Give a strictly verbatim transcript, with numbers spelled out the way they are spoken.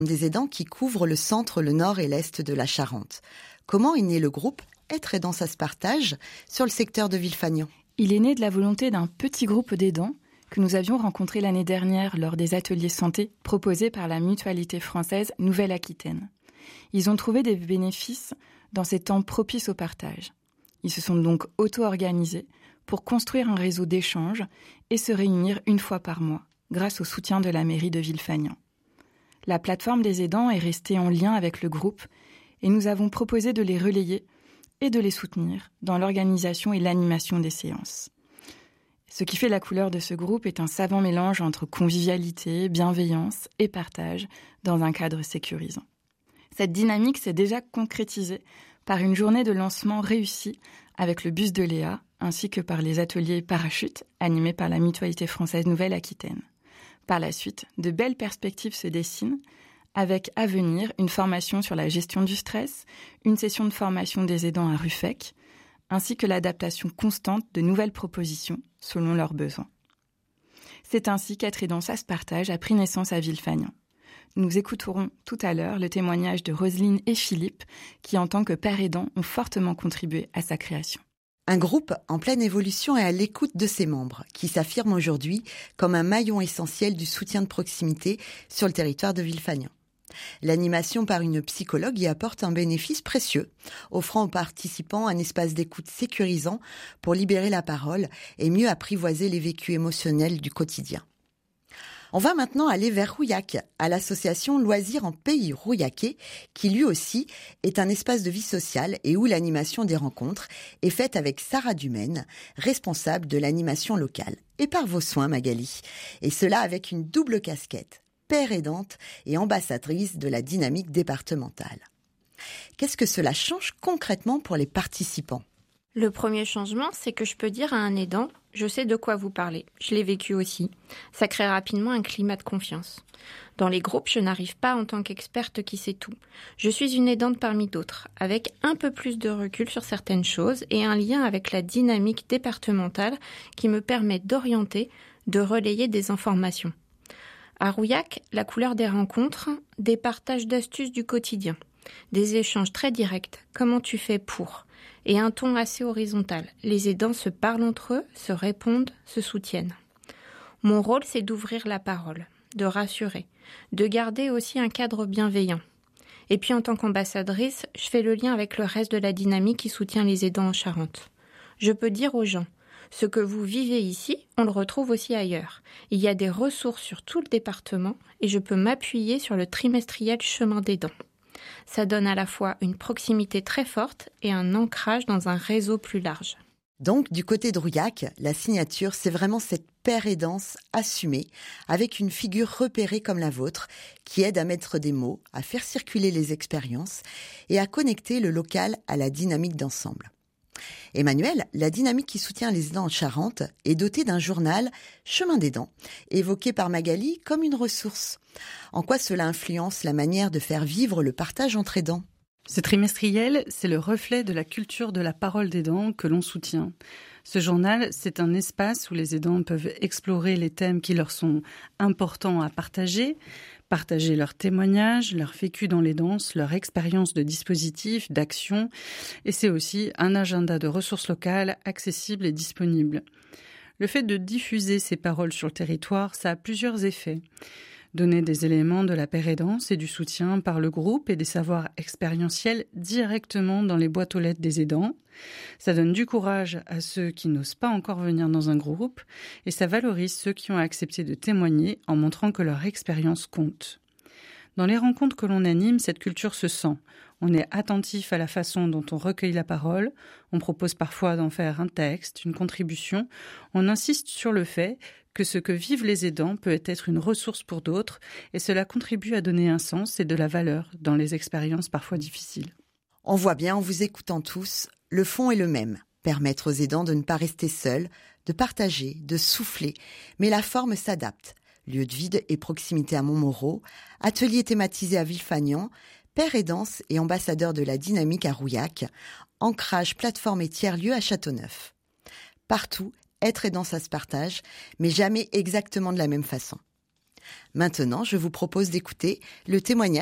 des aidants qui couvrent le centre, le nord et l'est de la Charente. Comment est né le groupe Être aidant, ça se partage sur le secteur de Villefagnan? Il est né de la volonté d'un petit groupe d'aidants que nous avions rencontré l'année dernière lors des ateliers santé proposés par la mutualité française Nouvelle-Aquitaine. Ils ont trouvé des bénéfices dans ces temps propices au partage. Ils se sont donc auto-organisés pour construire un réseau d'échanges et se réunir une fois par mois, grâce au soutien de la mairie de Villefagnan. La plateforme des aidants est restée en lien avec le groupe et nous avons proposé de les relayer et de les soutenir dans l'organisation et l'animation des séances. Ce qui fait la couleur de ce groupe est un savant mélange entre convivialité, bienveillance et partage dans un cadre sécurisant. Cette dynamique s'est déjà concrétisée par une journée de lancement réussie avec le bus de Léa, ainsi que par les ateliers parachutes animés par la mutualité française Nouvelle-Aquitaine. Par la suite, de belles perspectives se dessinent, avec à venir une formation sur la gestion du stress, une session de formation des aidants à Ruffec, ainsi que l'adaptation constante de nouvelles propositions selon leurs besoins. C'est ainsi qu'Être aidant, ça se partage a pris naissance à Villefagnan. Nous écouterons tout à l'heure le témoignage de Roselyne et Philippe, qui en tant que pères aidants ont fortement contribué à sa création. Un groupe en pleine évolution et à l'écoute de ses membres, qui s'affirme aujourd'hui comme un maillon essentiel du soutien de proximité sur le territoire de Villefagnan. L'animation par une psychologue y apporte un bénéfice précieux, offrant aux participants un espace d'écoute sécurisant pour libérer la parole et mieux apprivoiser les vécus émotionnels du quotidien. On va maintenant aller vers Rouillac, à l'association Loisirs en Pays Rouillacais, qui lui aussi est un espace de vie sociale et où l'animation des rencontres est faite avec Sarah Dumaine, responsable de l'animation locale, et par vos soins Magali. Et cela avec une double casquette, père aidante et ambassadrice de la dynamique départementale. Qu'est-ce que cela change concrètement pour les participants ? Le premier changement, c'est que je peux dire à un aidant « je sais de quoi vous parlez, je l'ai vécu aussi ». Ça crée rapidement un climat de confiance. Dans les groupes, je n'arrive pas en tant qu'experte qui sait tout. Je suis une aidante parmi d'autres, avec un peu plus de recul sur certaines choses et un lien avec la dynamique départementale qui me permet d'orienter, de relayer des informations. À Rouillac, la couleur des rencontres, des partages d'astuces du quotidien, des échanges très directs, comment tu fais pour, et un ton assez horizontal. Les aidants se parlent entre eux, se répondent, se soutiennent. Mon rôle, c'est d'ouvrir la parole, de rassurer, de garder aussi un cadre bienveillant. Et puis en tant qu'ambassadrice, je fais le lien avec le reste de la dynamique qui soutient les aidants en Charente. Je peux dire aux gens, ce que vous vivez ici, on le retrouve aussi ailleurs. Il y a des ressources sur tout le département et je peux m'appuyer sur le trimestriel Chemin d'aidants. Ça donne à la fois une proximité très forte et un ancrage dans un réseau plus large. Donc, du côté de Rouillac, la signature, c'est vraiment cette père aidance assumée, avec une figure repérée comme la vôtre, qui aide à mettre des mots, à faire circuler les expériences et à connecter le local à la dynamique d'ensemble. Emmanuel, la dynamique qui soutient les aidants en Charente, est dotée d'un journal Chemin d'aidants, évoqué par Magali comme une ressource. En quoi cela influence la manière de faire vivre le partage entre aidants ? Ce trimestriel, c'est le reflet de la culture de la parole d'aidant que l'on soutient. Ce journal, c'est un espace où les aidants peuvent explorer les thèmes qui leur sont importants à partager, partager leurs témoignages, leur vécu dans l'aidance, leur expérience de dispositifs, d'actions. Et c'est aussi un agenda de ressources locales accessible et disponible. Le fait de diffuser ces paroles sur le territoire, ça a plusieurs effets. Donner des éléments de la pérédance et du soutien par le groupe et des savoirs expérientiels directement dans les boîtes aux lettres des aidants. Ça donne du courage à ceux qui n'osent pas encore venir dans un groupe et ça valorise ceux qui ont accepté de témoigner en montrant que leur expérience compte. Dans les rencontres que l'on anime, cette culture se sent. On est attentif à la façon dont on recueille la parole, on propose parfois d'en faire un texte, une contribution, on insiste sur le fait que ce que vivent les aidants peut être une ressource pour d'autres et cela contribue à donner un sens et de la valeur dans les expériences parfois difficiles. On voit bien en vous écoutant tous, le fond est le même, permettre aux aidants de ne pas rester seuls, de partager, de souffler, mais la forme s'adapte. Lieu de vide et proximité à Montmoreau, atelier thématisé à Villefagnan, père aidance et ambassadeur de la dynamique à Rouillac, ancrage plateforme et tiers-lieu à Châteauneuf. Partout, être aidant, ça se partage, mais jamais exactement de la même façon. Maintenant, je vous propose d'écouter le témoignage